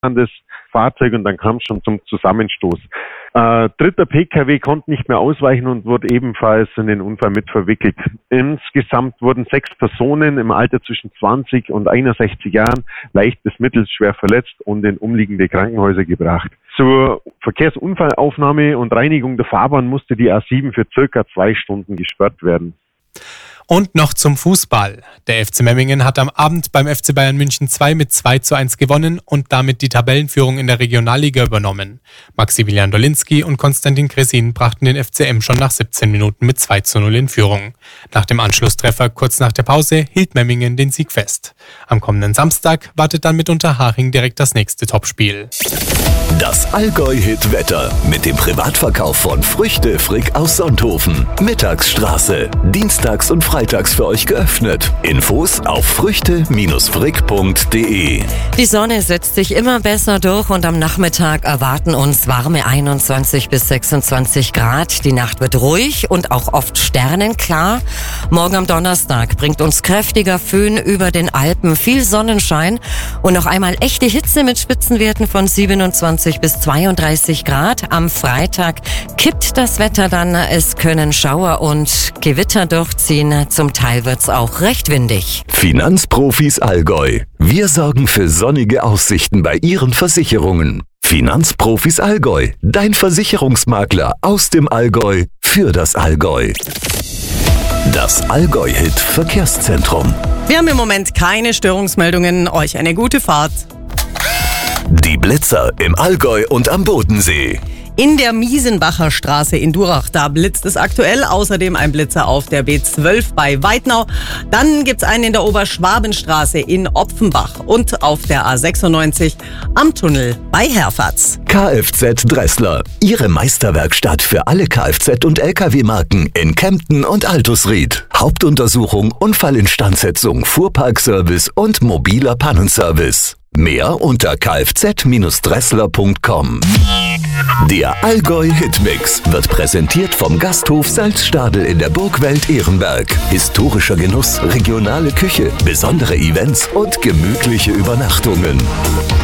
das Fahrzeug und dann kam es schon zum Zusammenstoß. Dritter Pkw konnte nicht mehr ausweichen und wurde ebenfalls in den Unfall mit verwickelt. Insgesamt wurden 6 Personen im Alter zwischen 20 und 61 Jahren leicht bis mittelschwer verletzt und in umliegende Krankenhäuser gebracht. Zur Verkehrsunfallaufnahme und Reinigung der Fahrbahn musste die A7 für circa 2 Stunden gesperrt werden. Und noch zum Fußball. Der FC Memmingen hat am Abend beim FC Bayern München 2 mit 2:1 gewonnen und damit die Tabellenführung in der Regionalliga übernommen. Maximilian Dolinski und Konstantin Kresin brachten den FCM schon nach 17 Minuten mit 2:0 in Führung. Nach dem Anschlusstreffer kurz nach der Pause hielt Memmingen den Sieg fest. Am kommenden Samstag wartet dann mit Unterhaching direkt das nächste Topspiel. Das Allgäu-Hit-Wetter mit dem Privatverkauf von Früchte Frick aus Sonthofen. Mittagsstraße. Dienstags und freitags für euch geöffnet. Infos auf früchte-frick.de. Die Sonne setzt sich immer besser durch und am Nachmittag erwarten uns warme 21 bis 26 Grad. Die Nacht wird ruhig und auch oft sternenklar. Morgen am Donnerstag bringt uns kräftiger Föhn über den Alpen, viel Sonnenschein und noch einmal echte Hitze mit Spitzenwerten von 27 bis 32 Grad. Am Freitag kippt das Wetter dann. Es können Schauer und Gewitter durchziehen. Zum Teil wird's auch recht windig. Finanzprofis Allgäu. Wir sorgen für sonnige Aussichten bei Ihren Versicherungen. Finanzprofis Allgäu. Dein Versicherungsmakler aus dem Allgäu für das Allgäu. Das Allgäu-Hit Verkehrszentrum. Wir haben im Moment keine Störungsmeldungen. Euch eine gute Fahrt. Die Blitzer im Allgäu und am Bodensee. In der Miesenbacher Straße in Durach, da blitzt es aktuell. Außerdem ein Blitzer auf der B12 bei Weidnau. Dann gibt's einen in der Oberschwabenstraße in Opfenbach und auf der A96 am Tunnel bei Herfatz. Kfz Dressler. Ihre Meisterwerkstatt für alle Kfz- und Lkw-Marken in Kempten und Altusried. Hauptuntersuchung, Unfallinstandsetzung, Fuhrparkservice und mobiler Pannenservice. Mehr unter kfz-dressler.com. Der Allgäu-Hitmix wird präsentiert vom Gasthof Salzstadel in der Burgwelt Ehrenberg. Historischer Genuss, regionale Küche, besondere Events und gemütliche Übernachtungen.